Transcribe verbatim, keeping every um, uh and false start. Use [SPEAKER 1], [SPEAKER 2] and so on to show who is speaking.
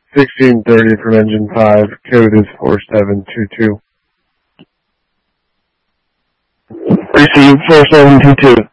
[SPEAKER 1] sixteen thirty from engine five. Code is four seven two two.
[SPEAKER 2] Receive four seven two two.